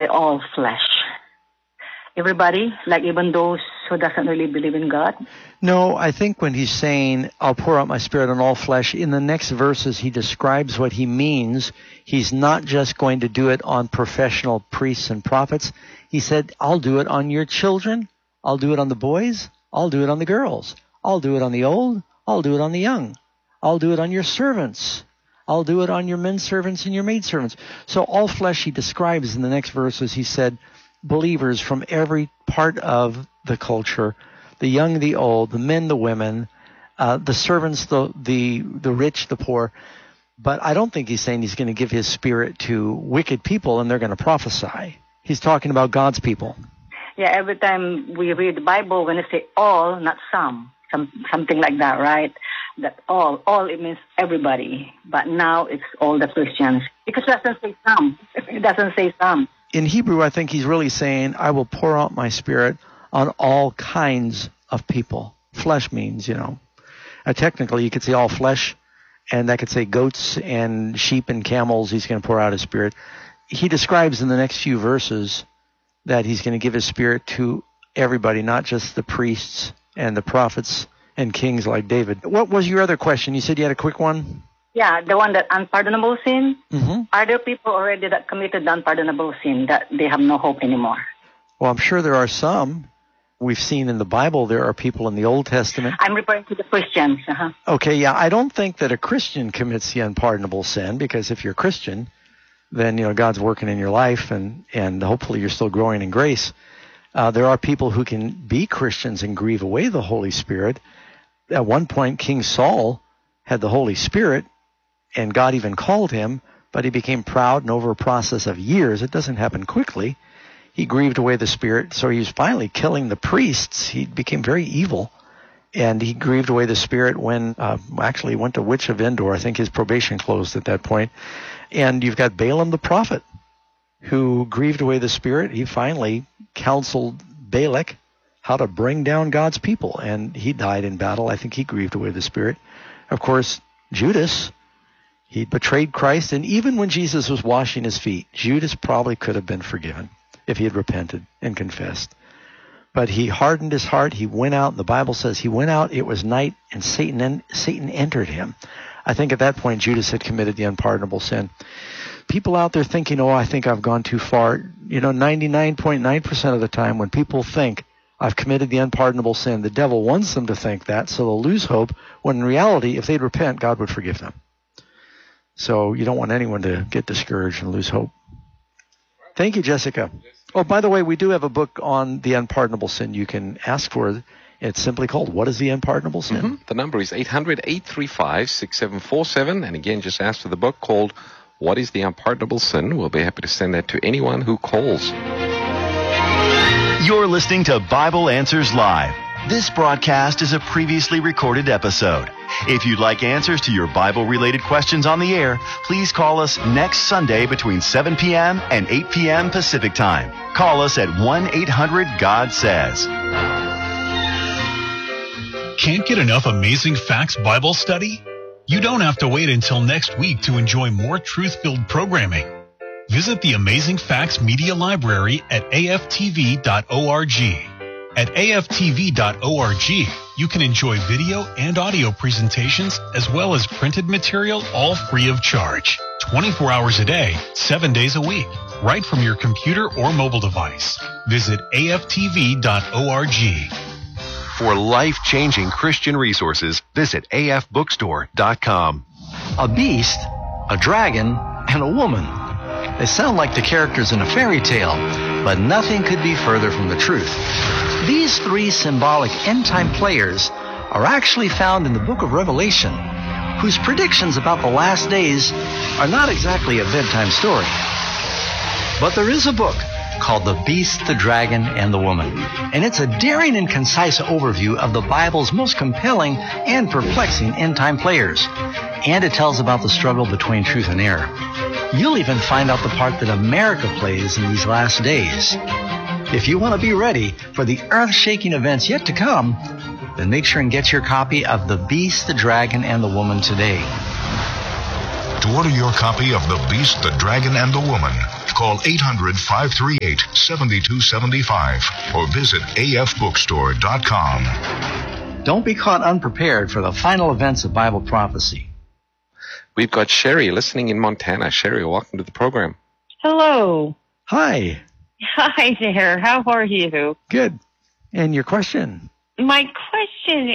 all flesh? Everybody, like even those who doesn't really believe in God? No, I think when he's saying, I'll pour out my Spirit on all flesh, in the next verses he describes what he means. He's not just going to do it on professional priests and prophets. He said, I'll do it on your children. I'll do it on the boys. I'll do it on the girls. I'll do it on the old. I'll do it on the young. I'll do it on your servants. I'll do it on your men servants and your maid servants. So all flesh he describes in the next verses. He said, believers from every part of the culture, the young, the old, the men, the women, the servants, the rich, the poor. But I don't think he's saying he's going to give his Spirit to wicked people and they're going to prophesy. He's talking about God's people. Yeah, every time we read the Bible, when they say all, not something like that, right? That all, it means everybody. But now it's all the Christians. Because it doesn't say some. It doesn't say some. In Hebrew, I think he's really saying, I will pour out my Spirit on all kinds of people. Flesh means, technically you could say all flesh, and that could say goats and sheep and camels. He's going to pour out his Spirit. He describes in the next few verses that he's going to give his Spirit to everybody, not just the priests and the prophets and kings like David. What was your other question? You said you had a quick one? Yeah, the one that unpardonable sin. Mm-hmm. Are there people already that committed the unpardonable sin that they have no hope anymore? Well, I'm sure there are some. We've seen in the Bible there are people in the Old Testament. I'm referring to the Christians. Okay, yeah, I don't think that a Christian commits the unpardonable sin, because if you're a Christian, then God's working in your life, and hopefully you're still growing in grace. There are people who can be Christians and grieve away the Holy Spirit. At one point, King Saul had the Holy Spirit, and God even called him, but he became proud, and over a process of years, it doesn't happen quickly, he grieved away the Spirit, so he was finally killing the priests. He became very evil, and he grieved away the Spirit when, actually went to Witch of Endor. I think his probation closed at that point. And you've got Balaam the prophet, who grieved away the Spirit. He finally counseled Balak how to bring down God's people, and he died in battle. I think he grieved away the Spirit. Of course, Judas, he betrayed Christ, and even when Jesus was washing his feet, Judas probably could have been forgiven if he had repented and confessed. But he hardened his heart. He went out, and the Bible says he went out, it was night, and Satan entered him. I think at that point Judas had committed the unpardonable sin. People out there thinking, I think I've gone too far. 99.9% of the time when people think I've committed the unpardonable sin, the devil wants them to think that, so they'll lose hope, when in reality, if they'd repent, God would forgive them. So you don't want anyone to get discouraged and lose hope. Thank you, Jessica. Oh, by the way, we do have a book on the unpardonable sin you can ask for. It's simply called, What is the Unpardonable Sin? Mm-hmm. The number is 800-835-6747. And again, just ask for the book called, What is the Unpardonable Sin? We'll be happy to send that to anyone who calls. You're listening to Bible Answers Live. This broadcast is a previously recorded episode. If you'd like answers to your Bible-related questions on the air, please call us next Sunday between 7 p.m. and 8 p.m. Pacific Time. Call us at 1-800-GOD-SAYS. Can't get enough Amazing Facts Bible study? You don't have to wait until next week to enjoy more truth-filled programming. Visit the Amazing Facts Media Library at aftv.org. At aftv.org, you can enjoy video and audio presentations as well as printed material, all free of charge. 24 hours a day, 7 days a week, right from your computer or mobile device. Visit aftv.org. For life-changing Christian resources, visit afbookstore.com. A beast, a dragon, and a woman. They sound like the characters in a fairy tale, but nothing could be further from the truth. These three symbolic end-time players are actually found in the book of Revelation, whose predictions about the last days are not exactly a bedtime story. But there is a book called The Beast, the Dragon, and the Woman, and it's a daring and concise overview of the Bible's most compelling and perplexing end-time players, and it tells about the struggle between truth and error. You'll even find out the part that America plays in these last days. If you want to be ready for the earth-shaking events yet to come, then make sure and get your copy of The Beast, the Dragon, and the Woman today. To order your copy of The Beast, the Dragon, and the Woman, Call 800-538-7275 or visit afbookstore.com. Don't be caught unprepared for the final events of Bible prophecy. We've got Sherry listening in Montana. Sherry, welcome to the program. Hello. Hi. Hi there. How are you? Good. And your question? My question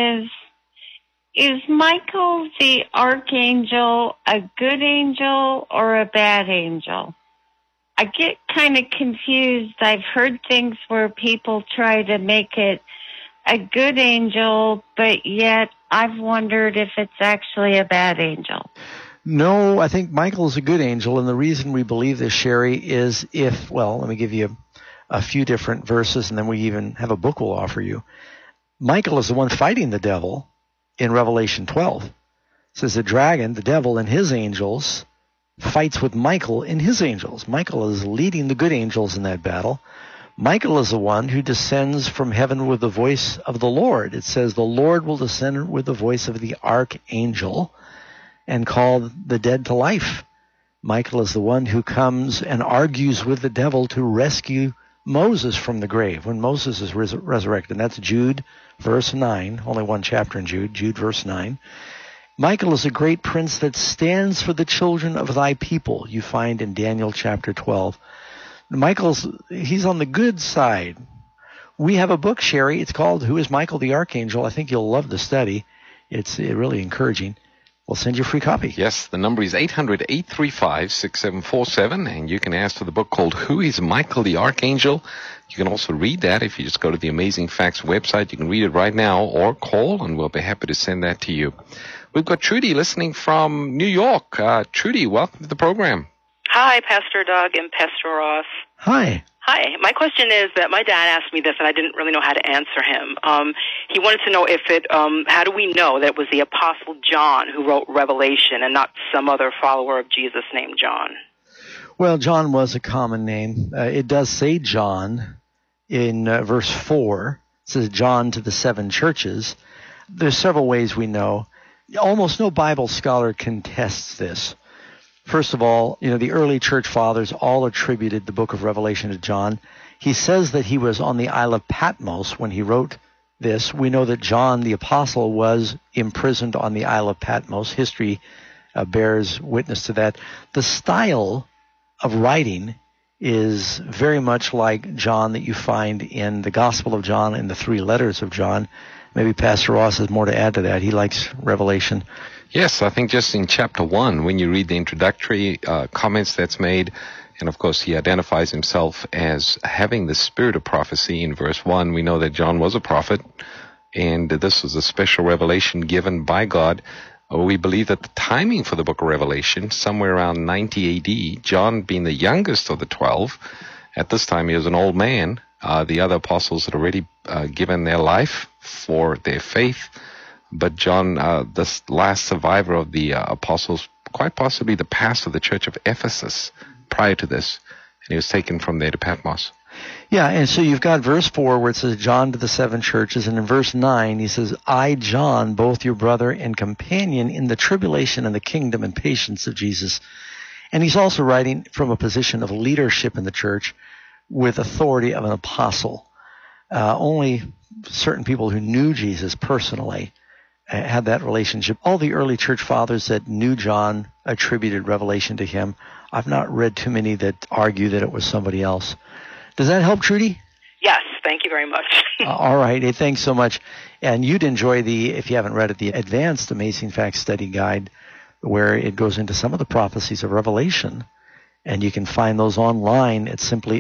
is Michael the Archangel a good angel or a bad angel? I get kind of confused. I've heard things where people try to make it a good angel, but yet I've wondered if it's actually a bad angel. No, I think Michael is a good angel, and the reason we believe this, Sherry, is let me give you a few different verses, and then we even have a book we'll offer you. Michael is the one fighting the devil in Revelation 12. It says the dragon, the devil, and his angels fights with Michael and his angels. Michael is leading the good angels in that battle. Michael is the one who descends from heaven with the voice of the Lord. It says the Lord will descend with the voice of the archangel and call the dead to life. Michael is the one who comes and argues with the devil to rescue Moses from the grave when Moses is resurrected. And that's Jude, verse 9. Only one chapter in Jude, verse 9. Michael is a great prince that stands for the children of thy people, you find in Daniel chapter 12. He's on the good side. We have a book, Sherry. It's called Who is Michael the Archangel? I think you'll love the study. It's really encouraging. We'll send you a free copy. Yes, the number is 800-835-6747, and you can ask for the book called Who is Michael the Archangel? You can also read that if you just go to the Amazing Facts website. You can read it right now or call, and we'll be happy to send that to you. We've got Trudy listening from New York. Trudy, welcome to the program. Hi, Pastor Doug and Pastor Ross. Hi. Hi. My question is that my dad asked me this, and I didn't really know how to answer him. He wanted to know how do we know that it was the Apostle John who wrote Revelation and not some other follower of Jesus named John? Well, John was a common name. It does say John in verse 4. It says John to the 7 churches. There's several ways we know. Almost no Bible scholar contests this. First of all, the early church fathers all attributed the book of Revelation to John. He says that he was on the Isle of Patmos when he wrote this. We know that John the Apostle was imprisoned on the Isle of Patmos. History bears witness to that. The style of writing is very much like John that you find in the Gospel of John and the 3 letters of John. Maybe Pastor Ross has more to add to that. He likes Revelation. Yes, I think just in chapter 1, when you read the introductory comments that's made, and of course he identifies himself as having the spirit of prophecy in verse 1, we know that John was a prophet, and this was a special revelation given by God. We believe that the timing for the book of Revelation, somewhere around 90 A.D., John being the youngest of the 12, at this time he was an old man. The other apostles had already given their life for their faith. But John, this last survivor of the apostles, quite possibly the pastor of the church of Ephesus prior to this, and he was taken from there to Patmos. Yeah, and so you've got verse 4 where it says John to the 7 churches, and in verse 9 he says, I, John, both your brother and companion in the tribulation and the kingdom and patience of Jesus. And he's also writing from a position of leadership in the church with authority of an apostle. Only certain people who knew Jesus personally had that relationship. All the early church fathers that knew John attributed Revelation to him. I've not read too many that argue that it was somebody else. Does that help, Trudy? Yes, thank you very much. All right. Hey, thanks so much. And you'd enjoy if you haven't read it, the Advanced Amazing Facts Study Guide, where it goes into some of the prophecies of Revelation. And you can find those online at simply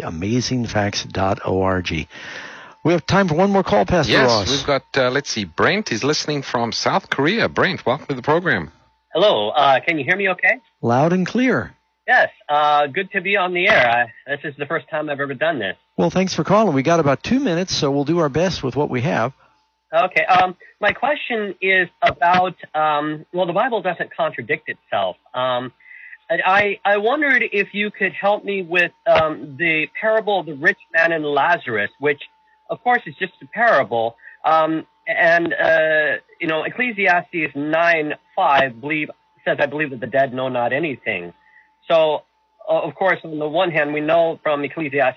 amazingfacts.org. We have time for one more call, Pastor Ross. Yes, we've got, Brent is listening from South Korea. Brent, welcome to the program. Hello, can you hear me okay? Loud and clear. Yes, good to be on the air. This is the first time I've ever done this. Well, thanks for calling. We got about 2 minutes, so we'll do our best with what we have. Okay, my question is about, the Bible doesn't contradict itself. I wondered if you could help me with the parable of the rich man and Lazarus, which, of course, is just a parable. Ecclesiastes 9:5 says, I believe that the dead know not anything. So of course, on the one hand, we know from Ecclesiastes